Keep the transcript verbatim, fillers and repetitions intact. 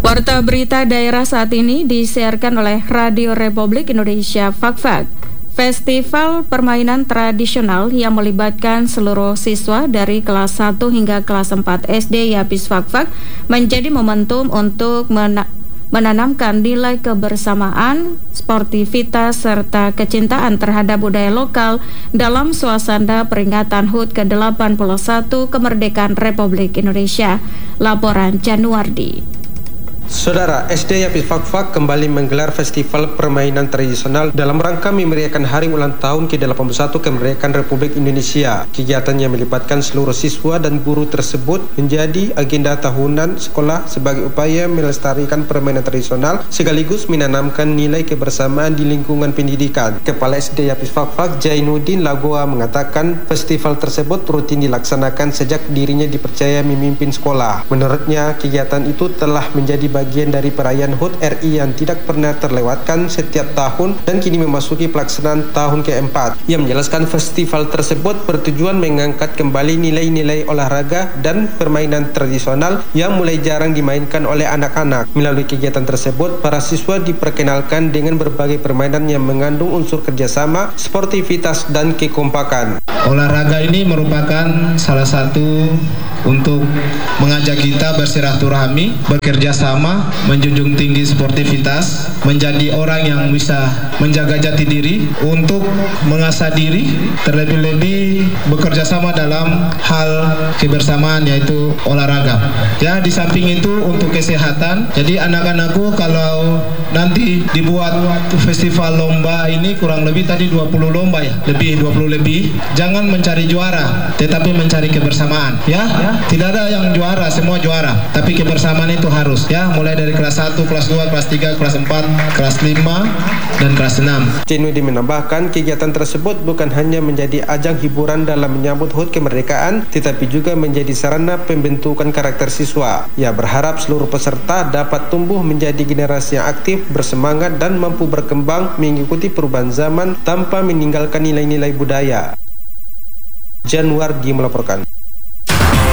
Warta berita daerah saat ini disiarkan oleh Radio Republik Indonesia Fakfak. Festival permainan tradisional yang melibatkan seluruh siswa dari kelas satu hingga kelas empat S D Yapis Fakfak menjadi momentum untuk mena- menanamkan nilai kebersamaan, sportivitas, serta kecintaan terhadap budaya lokal dalam suasana peringatan H U T ke delapan puluh satu kemerdekaan Republik Indonesia. Laporan Januardi. Saudara, S D Yapis Fakfak kembali menggelar festival permainan tradisional dalam rangka memeriahkan hari ulang tahun ke delapan puluh satu kemerdekaan Republik Indonesia. Kegiatan yang melibatkan seluruh siswa dan guru tersebut menjadi agenda tahunan sekolah sebagai upaya melestarikan permainan tradisional sekaligus menanamkan nilai kebersamaan di lingkungan pendidikan. Kepala S D Yapis Fakfak Jainuddin Lagoa mengatakan festival tersebut rutin dilaksanakan sejak dirinya dipercaya memimpin sekolah. Menurutnya, kegiatan itu telah menjadi bagian dari perayaan H U T R I yang tidak pernah terlewatkan setiap tahun dan kini memasuki pelaksanaan tahun keempat. Ia menjelaskan festival tersebut bertujuan mengangkat kembali nilai-nilai olahraga dan permainan tradisional yang mulai jarang dimainkan oleh anak-anak. Melalui kegiatan tersebut, para siswa diperkenalkan dengan berbagai permainan yang mengandung unsur kerjasama, sportivitas, dan kekompakan. Olahraga ini merupakan salah satu untuk mengajak kita bersilaturahmi, bekerja sama, menjunjung tinggi sportivitas, menjadi orang yang bisa menjaga jati diri, untuk mengasah diri, terlebih-lebih bekerja sama dalam hal kebersamaan yaitu olahraga. Ya, di samping itu untuk kesehatan. Jadi anak-anakku kalau nanti dibuat festival lomba ini kurang lebih tadi dua puluh lomba ya, lebih dua puluh lebih. Jangan mencari juara, tetapi mencari kebersamaan. Ya, tidak ada yang juara, semua juara. Tapi kebersamaan itu harus ya, mulai dari kelas satu, kelas dua, kelas tiga, kelas empat, kelas lima, dan kelas enam. Jainuddin menambahkan kegiatan tersebut bukan hanya menjadi ajang hiburan dalam menyambut H U T kemerdekaan, tetapi juga menjadi sarana pembentukan karakter siswa. Ia berharap seluruh peserta dapat tumbuh menjadi generasi yang aktif, bersemangat, dan mampu berkembang mengikuti perubahan zaman tanpa meninggalkan nilai-nilai budaya. Januardi melaporkan.